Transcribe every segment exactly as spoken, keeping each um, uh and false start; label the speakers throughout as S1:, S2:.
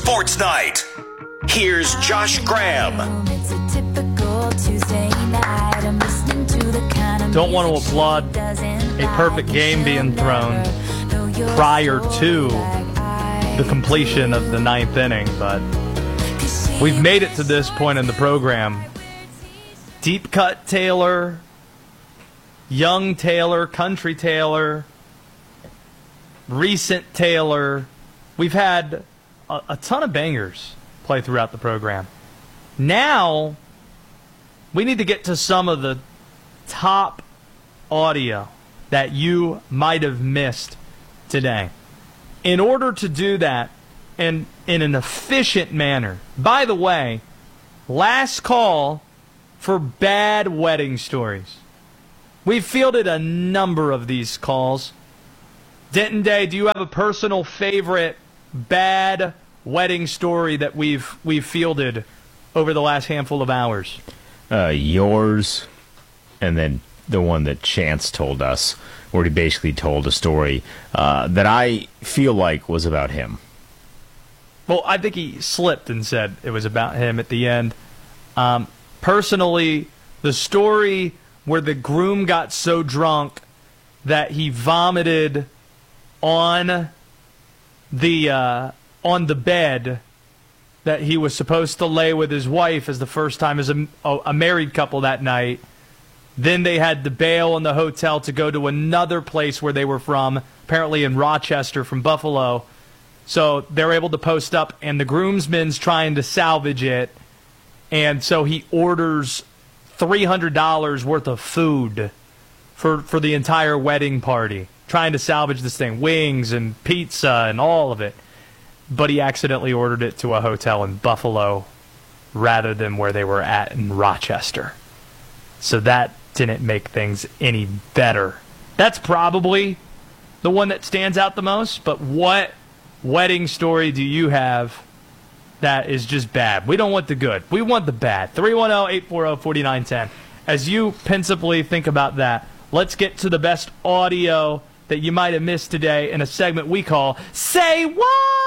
S1: Sports Night. Here's Josh Graham.
S2: Don't want to applaud a perfect game being thrown prior to the completion of the ninth inning, but we've made it to this point in the program. Deep cut Taylor, young Taylor, country Taylor, recent Taylor. We've had a, a ton of bangers play throughout the program. Now, we need to get to some of the top audio that you might have missed today. In order to do that in, in an efficient manner, by the way, last call for bad wedding stories. We've fielded a number of these calls. Denton Day, do you have a personal favorite bad wedding story that we've we've fielded over the last handful of hours?
S3: Uh, yours, and then the one that Chance told us, where he basically told a story uh, that I feel like was about him.
S2: Well, I think he slipped and said it was about him at the end. Um, personally, the story where the groom got so drunk that he vomited on the uh, on the bed that he was supposed to lay with his wife as the first time as a, a married couple that night. Then they had to bail in the hotel to go to another place where they were from, apparently in Rochester from Buffalo. So they're able to post up, and the groomsman's trying to salvage it. And so he orders three hundred dollars worth of food for, for the entire wedding party, trying to salvage this thing, wings and pizza and all of it. But he accidentally ordered it to a hotel in Buffalo rather than where they were at in Rochester. So that didn't make things any better. That's probably the one that stands out the most, but what wedding story do you have that is just bad? We don't want the good. We want the bad. three one zero, eight four zero, four nine one zero. As you pensively think about that, let's get to the best audio that you might have missed today in a segment we call Say What?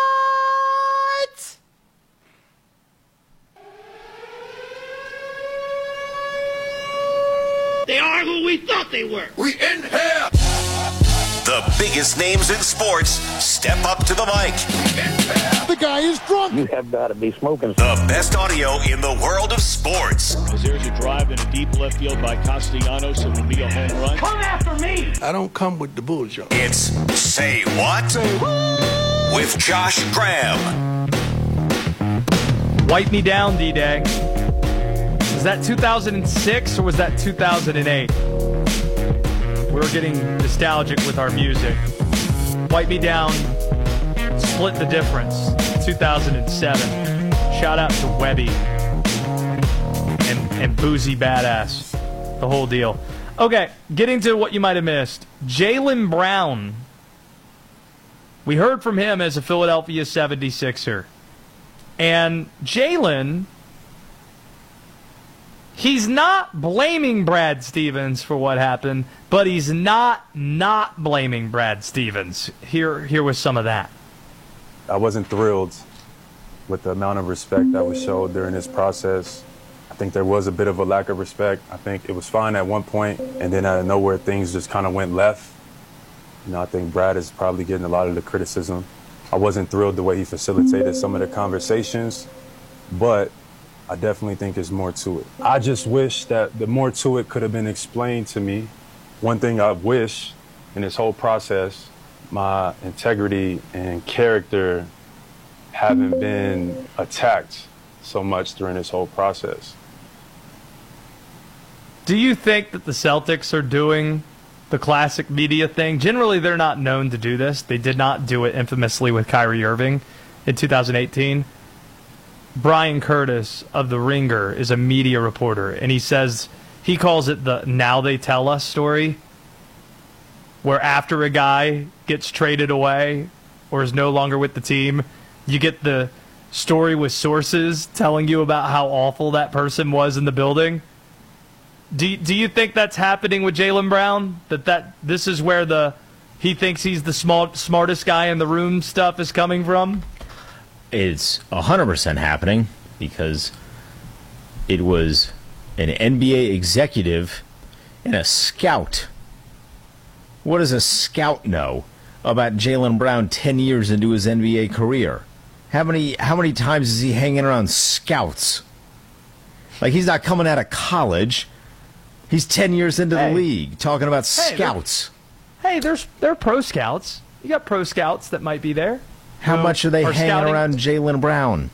S4: They are who we thought they were.
S1: We in here. The biggest names in sports step up to the mic.
S5: The guy is drunk.
S6: You have got to be smoking.
S1: The best audio in the world of sports.
S7: As there's a drive in a deep left field by Castellanos, it will be a home run.
S4: Come after me.
S5: I don't come with the bullshit.
S1: It's Say What? Say what? With Josh Graham.
S2: Wipe me down, D-Day. Was that two thousand six or was that two thousand eight? We're getting nostalgic with our music. Wipe Me Down, Split the Difference, two thousand seven. Shout out to Webby and, and Boozy Badass, the whole deal. Okay, getting to what you might have missed. Jaylen Brown. We heard from him as a Philadelphia seventy-sixer. And Jaylen, he's not blaming Brad Stevens for what happened, but he's not not blaming Brad Stevens. Here, here was some of that.
S8: I wasn't thrilled with the amount of respect that was showed during this process. I think there was a bit of a lack of respect. I think it was fine at one point, and then out of nowhere, things just kind of went left. You know, I think Brad is probably getting a lot of the criticism. I wasn't thrilled the way he facilitated some of the conversations, but I definitely think there's more to it. I just wish that the more to it could have been explained to me. One thing I wish in this whole process, my integrity and character haven't been attacked so much during this whole process.
S2: Do you think that the Celtics are doing the classic media thing? Generally, they're not known to do this. They did not do it infamously with Kyrie Irving in two thousand eighteen. Brian Curtis of The Ringer is a media reporter, and he says, he calls it the now they tell us story, where after a guy gets traded away or is no longer with the team, you get the story with sources telling you about how awful that person was in the building. Do, do you think that's happening with Jaylen Brown? That, that this is where the he thinks he's the small, smartest guy in the room stuff is coming from?
S3: it's one hundred percent happening because it was an N B A executive and a scout. What does a scout know about Jaylen Brown ten years into his N B A career? How many how many times is he hanging around scouts? Like, he's not coming out of college. He's ten years into
S2: Hey.
S3: the league talking about
S2: Hey,
S3: scouts.
S2: Hey, there's there are pro scouts. You got pro scouts that might be there.
S3: How
S2: who
S3: much are they hanging
S2: scouting-
S3: around Jaylen Brown?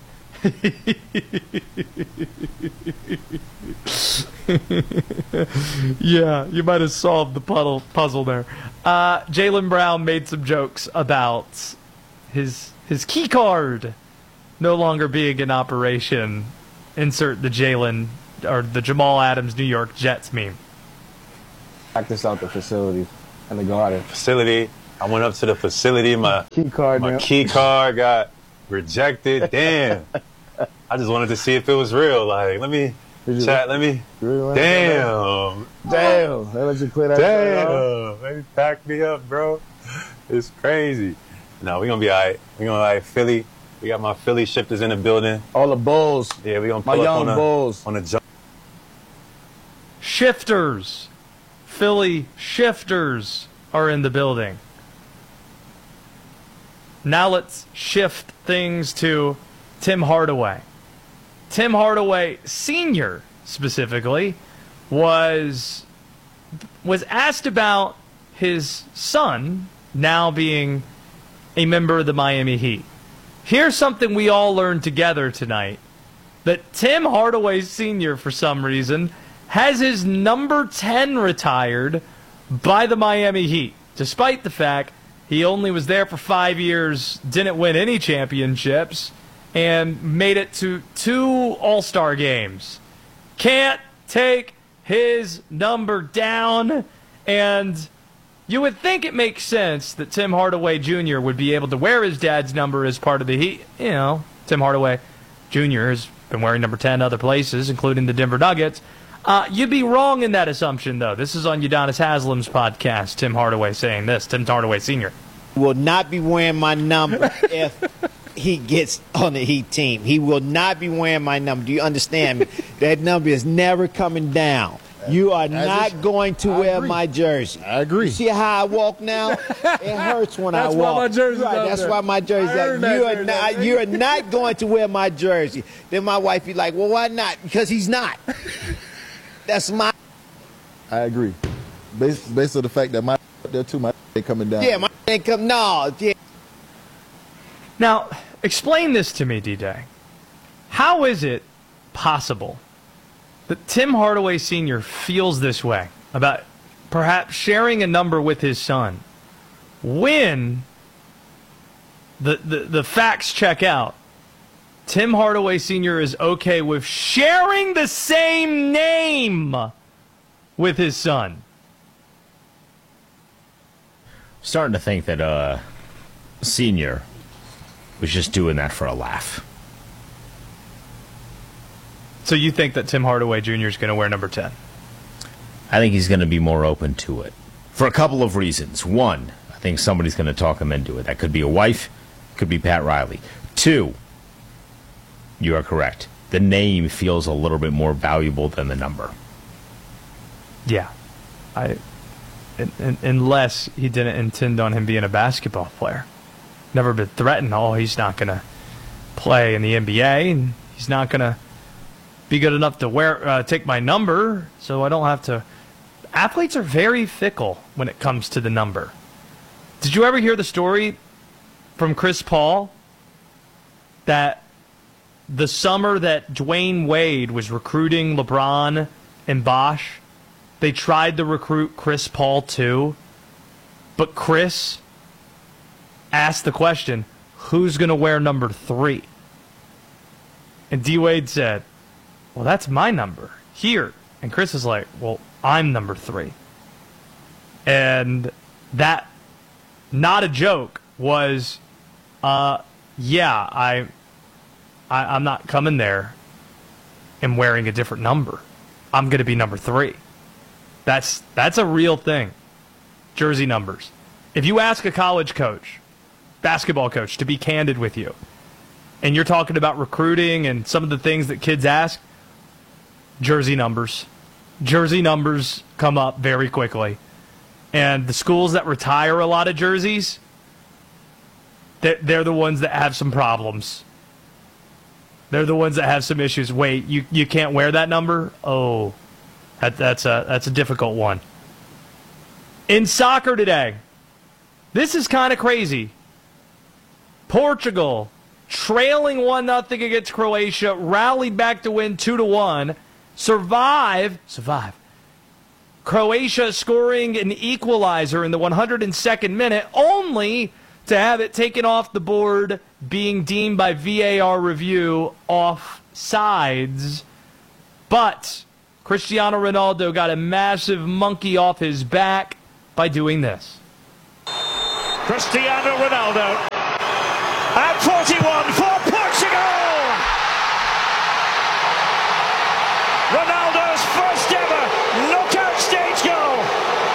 S2: Yeah, you might have solved the puddle, puzzle there. Uh, Jaylen Brown made some jokes about his his key card no longer being in operation. Insert the Jalen or the Jamal Adams New York Jets meme.
S6: Practice out the facility and the garden.
S8: Facility. I went up to the facility. My
S6: Key card.
S8: my
S6: now.
S8: key card got rejected. Damn. I just wanted to see if it was real. Like, let me
S6: Did you-
S8: chat. Let me.
S6: You really want to
S8: Damn.
S6: Damn. They let you clear that shit off?
S8: Damn. They packed me up, bro. It's crazy. No, we're going to be all right. We're going to be all right. Philly. We got my Philly shifters in the building.
S6: All the Bulls.
S8: Yeah, we're going to
S6: My
S8: pull up
S6: young
S8: on a,
S6: Bulls.
S8: on a jump.
S2: Shifters, Philly shifters are in the building. Now let's shift things to Tim Hardaway. Tim Hardaway Senior specifically was was asked about his son now being a member of the Miami Heat. Here's something we all learned together tonight, that Tim Hardaway Senior, for some reason, has his number ten retired by the Miami Heat, despite the fact he only was there for five years, didn't win any championships, and made it to two All-Star games. Can't take his number down, and you would think it makes sense that Tim Hardaway Junior would be able to wear his dad's number as part of the Heat. You know, Tim Hardaway Junior has been wearing number ten other places, including the Denver Nuggets. Uh, you'd be wrong in that assumption, though. This is on Udonis Haslam's podcast, Tim Hardaway saying this, Tim Hardaway Senior
S9: Will not be wearing my number if he gets on the Heat team. He will not be wearing my number. Do you understand me? That number is never coming down. You are not
S5: is-
S9: going to
S5: I
S9: wear
S5: agree.
S9: my jersey.
S5: I agree.
S9: You see how I walk now? It hurts when I
S5: That's why
S9: walk.
S5: my jersey's
S9: right,
S5: up
S9: That's
S5: there.
S9: why my jersey's
S5: I heard
S9: up.
S5: that
S9: You are
S5: jersey.
S9: not. You are not going to wear my jersey. Then my wife be like, "Well, why not?" Because he's not. That's my.
S5: I agree. Based, based on the fact that my up there too, my ain't coming down.
S9: Yeah, my income. No. Yeah.
S2: Now, explain this to me, D-Day. How is it possible that Tim Hardaway Senior feels this way about perhaps sharing a number with his son when the, the, the facts check out? Tim Hardaway Senior is okay with sharing the same name with his son.
S3: Starting to think that uh, Senior was just doing that for a laugh.
S2: So you think that Tim Hardaway Junior is going to wear number ten?
S3: I think he's going to be more open to it for a couple of reasons. One, I think somebody's going to talk him into it. That could be a wife, could be Pat Riley. Two, you are correct. The name feels a little bit more valuable than the number.
S2: Yeah. I, in, in, unless he didn't intend on him being a basketball player. Never been threatened. Oh, he's not going to play in the N B A, and he's not going to be good enough to wear uh, take my number, so I don't have to. Athletes are very fickle when it comes to the number. Did you ever hear the story from Chris Paul that the summer that Dwayne Wade was recruiting LeBron and Bosh, they tried to recruit Chris Paul too, but Chris asked the question, who's going to wear number three? And D. Wade said, well, that's my number here. And Chris is like, well, I'm number three. And that, not a joke, was, uh, yeah, I, I, I'm not coming there and wearing a different number. I'm going to be number three. That's that's a real thing. Jersey numbers. If you ask a college coach, basketball coach, to be candid with you, and you're talking about recruiting and some of the things that kids ask, jersey numbers. Jersey numbers come up very quickly. And the schools that retire a lot of jerseys, they're, they're the ones that have some problems. They're the ones that have some issues. Wait, you, you can't wear that number? Oh, that, that's a that's a difficult one. In soccer today, this is kind of crazy. Portugal, trailing one nothing against Croatia, rallied back to win two to one, survive, survive. Croatia scoring an equalizer in the one hundred second minute, only to have it taken off the board, being deemed by V A R review offsides. But Cristiano Ronaldo got a massive monkey off his back by doing this.
S7: Cristiano Ronaldo at forty-one for Portugal. Ronaldo's first ever knockout stage goal.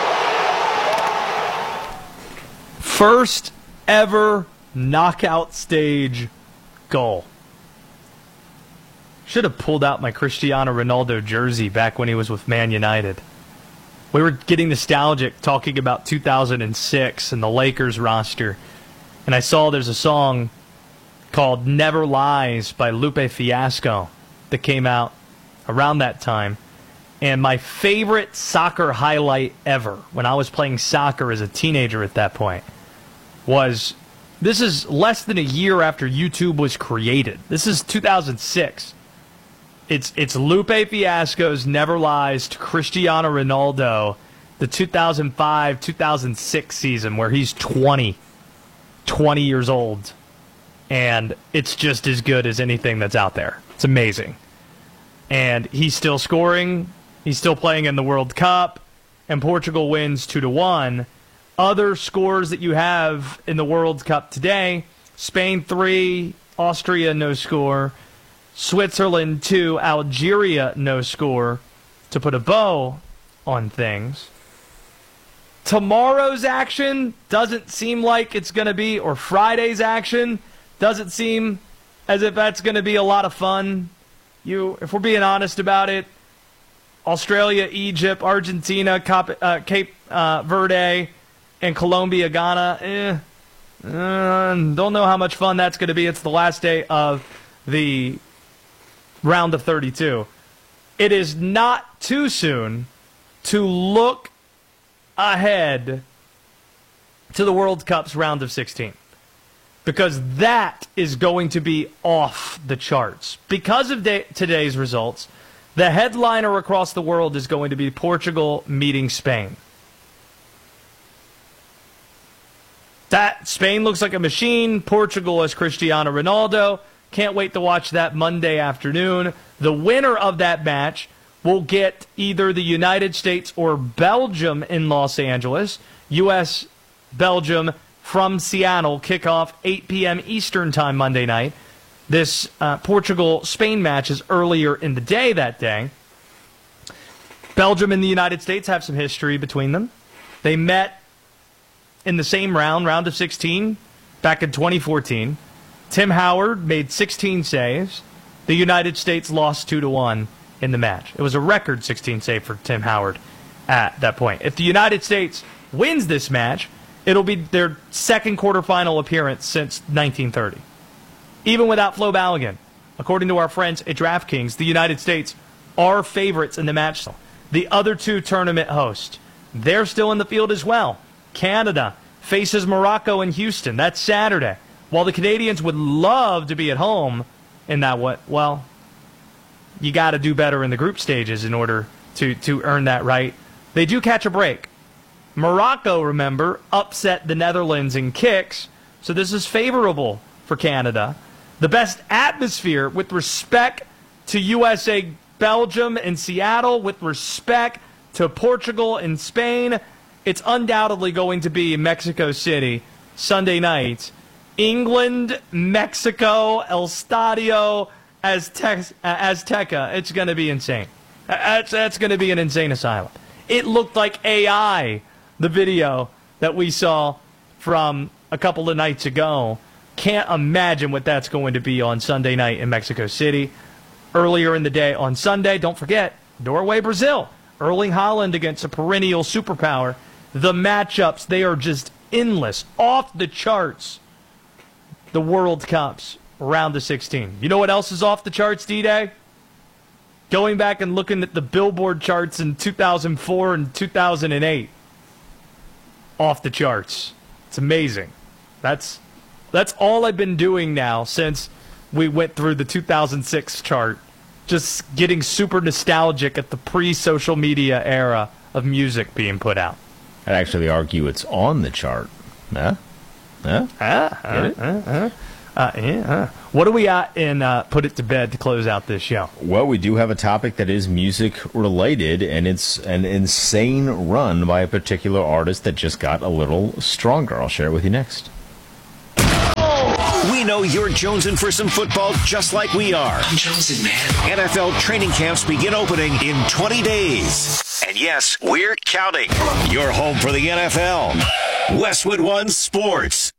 S2: First ever knockout stage goal. Should have pulled out my Cristiano Ronaldo jersey back when he was with Man United. We were getting nostalgic talking about two thousand six and the Lakers roster. And I saw there's a song called Never Lies by Lupe Fiasco that came out around that time. And my favorite soccer highlight ever, when I was playing soccer as a teenager at that point, was, this is less than a year after YouTube was created. This is two thousand six. It's it's Lupe Fiasco's Never Lies to Cristiano Ronaldo, the two thousand five two thousand six season where he's twenty, twenty years old. And it's just as good as anything that's out there. It's amazing. And he's still scoring. He's still playing in the World Cup. And Portugal wins two to one. Other scores that you have in the World Cup today, Spain three, Austria no score. Switzerland two, Algeria no score, to put a bow on things. Tomorrow's action doesn't seem like it's going to be, or Friday's action doesn't seem as if that's going to be a lot of fun. You, if we're being honest about it, Australia, Egypt, Argentina, Cape, uh, Cape uh, Verde, and Colombia, Ghana, eh, uh, don't know how much fun that's going to be. It's the last day of the round of thirty-two. It is not too soon to look ahead to the World Cup's round of sixteen, because that is going to be off the charts. Because of day- today's results, the headliner across the world is going to be Portugal meeting Spain. That Spain looks like a machine. Portugal is Cristiano Ronaldo. Can't wait to watch that Monday afternoon. The winner of that match will get either the United States or Belgium in Los Angeles. U S Belgium from Seattle, kickoff eight p.m. Eastern time Monday night. This uh, Portugal-Spain match is earlier in the day that day. Belgium and the United States have some history between them. They met in the same round, round of sixteen, back in twenty fourteen. Tim Howard made sixteen saves. The United States lost two to one in the match. It was a record sixteen save for Tim Howard at that point. If the United States wins this match, it'll be their second quarterfinal appearance since nineteen thirty. Even without Flo Balogun, according to our friends at DraftKings, the United States are favorites in the match. The other two tournament hosts, they're still in the field as well. Canada faces Morocco in Houston. That's Saturday. While the Canadians would love to be at home in that what, well, you got to do better in the group stages in order to, to earn that right. They do catch a break. Morocco, remember, upset the Netherlands in kicks, so this is favorable for Canada. The best atmosphere with respect to U S A, Belgium, and Seattle, with respect to Portugal and Spain, it's undoubtedly going to be Mexico City Sunday night. England, Mexico, El Stadio, Aztec- Azteca. It's going to be insane. That's, that's going to be an insane asylum. It looked like A I, the video that we saw from a couple of nights ago, can't imagine what that's going to be on Sunday night in Mexico City. Earlier in the day on Sunday, don't forget, Norway, Brazil. Erling Haaland against a perennial superpower. The matchups, they are just endless, off the charts. The World Cups, round of sixteen. You know what else is off the charts, D-Day? Going back and looking at the Billboard charts in two thousand four and two thousand eight. Off the charts. It's amazing. That's that's all I've been doing now since we went through the two thousand six chart. Just getting super nostalgic at the pre-social media era of music being put out.
S3: I'd actually argue it's on the chart. Huh? Huh?
S2: Uh, uh, uh, uh, uh, yeah, uh. What do we got in uh, Put It to Bed to close out this show?
S3: Well, we do have a topic that is music-related, and it's an insane run by a particular artist that just got a little stronger. I'll share it with you next.
S1: We know you're jonesing for some football just like we are.
S10: I'm jonesing, man.
S1: N F L training camps begin opening in twenty days. And yes, we're counting. You're home for the N F L. Westwood One Sports.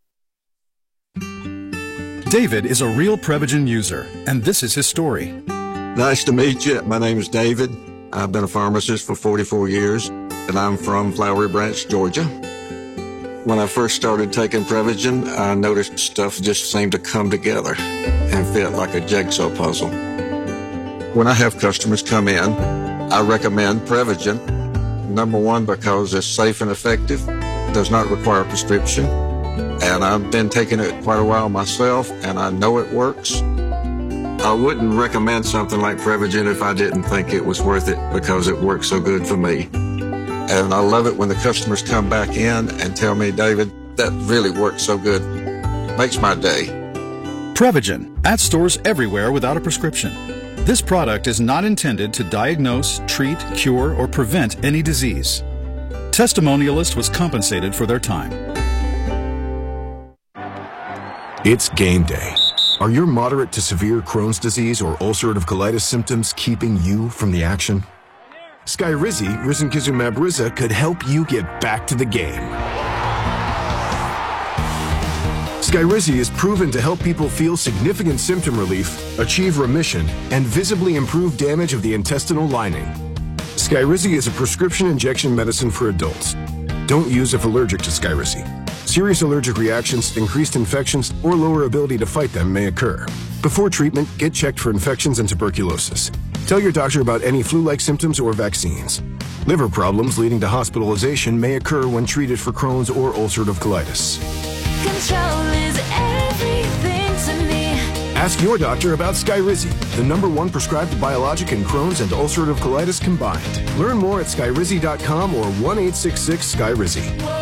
S11: David is a real Prevagen user, and this is his story.
S12: Nice to meet you. My name is David. I've been a pharmacist for forty-four years, and I'm from Flowery Branch, Georgia. When I first started taking Prevagen, I noticed stuff just seemed to come together and fit like a jigsaw puzzle. When I have customers come in, I recommend Prevagen. Number one, because it's safe and effective, does not require a prescription, and I've been taking it quite a while myself, and I know it works. I wouldn't recommend something like Prevagen if I didn't think it was worth it, because it works so good for me. And I love it when the customers come back in and tell me, David, that really works so good. Makes my day.
S11: Prevagen, at stores everywhere without a prescription. This product is not intended to diagnose, treat, cure, or prevent any disease. Testimonialist was compensated for their time.
S13: It's game day. Are your moderate to severe Crohn's disease or ulcerative colitis symptoms keeping you from the action? Skyrizi, risankizumab Riza, could help you get back to the game. Skyrizi is proven to help people feel significant symptom relief, achieve remission, and visibly improve damage of the intestinal lining. Skyrizi is a prescription injection medicine for adults. Don't use if allergic to Skyrizi. Serious allergic reactions, increased infections, or lower ability to fight them may occur. Before treatment, get checked for infections and tuberculosis. Tell your doctor about any flu-like symptoms or vaccines. Liver problems leading to hospitalization may occur when treated for Crohn's or ulcerative colitis.
S14: Control is everything to me.
S13: Ask your doctor about Skyrizi, the number one prescribed biologic in Crohn's and ulcerative colitis combined. Learn more at skyrizi dot com or one eight six six Skyrizi.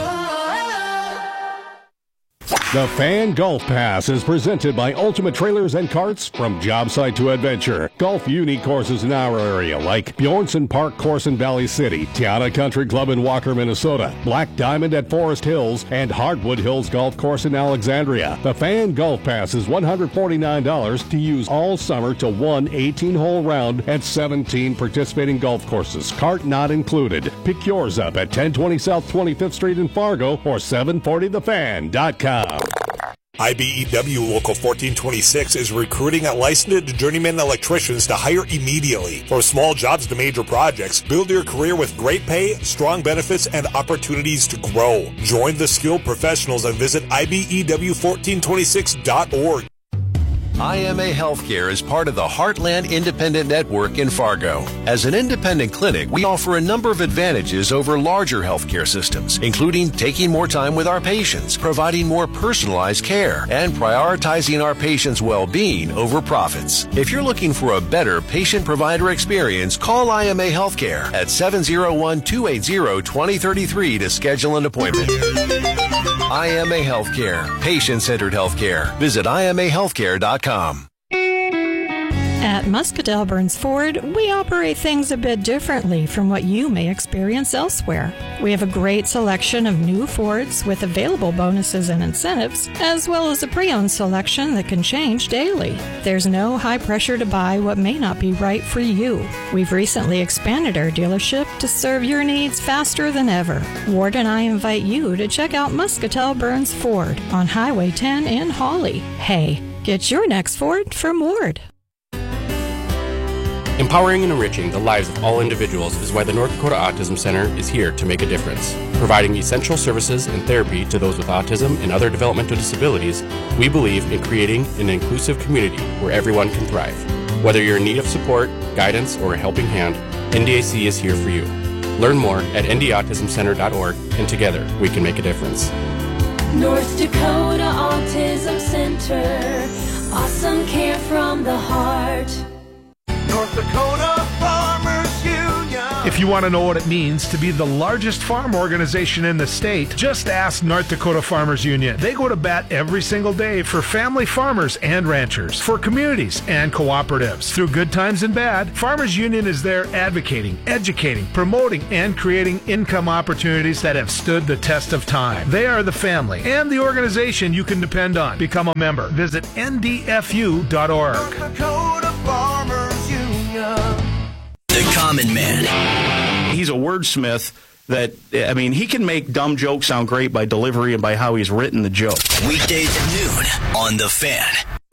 S15: The Fan Golf Pass is presented by Ultimate Trailers and Carts. From job site to adventure, golf unique courses in our area like Bjornson Park Course in Valley City, Tiana Country Club in Walker, Minnesota, Black Diamond at Forest Hills, and Hardwood Hills Golf Course in Alexandria. The Fan Golf Pass is one hundred forty-nine dollars to use all summer to one eighteen-hole round at seventeen participating golf courses, cart not included. Pick yours up at ten twenty South twenty-fifth Street in Fargo or seven forty the fan dot com.
S16: I B E W Local fourteen twenty-six is recruiting licensed journeyman electricians to hire immediately. From small jobs to major projects, build your career with great pay, strong benefits, and opportunities to grow. Join the skilled professionals and visit I B E W fourteen twenty-six dot org.
S17: I M A Healthcare is part of the Heartland Independent Network in Fargo. As an independent clinic, we offer a number of advantages over larger healthcare systems, including taking more time with our patients, providing more personalized care, and prioritizing our patients' well-being over profits. If you're looking for a better patient-provider experience, call I M A Healthcare at seven oh one, two eight zero, two oh three three to schedule an appointment. I M A Healthcare, patient-centered healthcare. Visit I M A healthcare dot com.
S10: At Muscatell Burns Ford, we operate things a bit differently from what you may experience elsewhere. We have a great selection of new Fords with available bonuses and incentives, as well as a pre-owned selection that can change daily. There's no high pressure to buy what may not be right for you. We've recently expanded our dealership to serve your needs faster than ever. Ward and I invite you to check out Muscatell Burns Ford on Highway ten in Hawley. Hey, get your next Ford from Ward.
S18: Empowering and enriching the lives of all individuals is why the North Dakota Autism Center is here to make a difference. Providing essential services and therapy to those with autism and other developmental disabilities, we believe in creating an inclusive community where everyone can thrive. Whether you're in need of support, guidance, or a helping hand, N D A C is here for you. Learn more at n d autism center dot org, and together we can make a difference.
S14: North Dakota Autism Center. Awesome care from the heart.
S19: North Dakota Farmers Union. If you want to know what it means to be the largest farm organization in the state, just ask North Dakota Farmers Union. They go to bat every single day for family farmers and ranchers, for communities and cooperatives. Through good times and bad, Farmers Union is there advocating, educating, promoting, and creating income opportunities that have stood the test of time. They are the family and the organization you can depend on. Become a member. Visit N D F U dot org. North Dakota Farmers Union.
S20: The Common Man. He's a wordsmith that, I mean, he can make dumb jokes sound great by delivery and by how he's written the joke. Weekdays at noon on The Fan.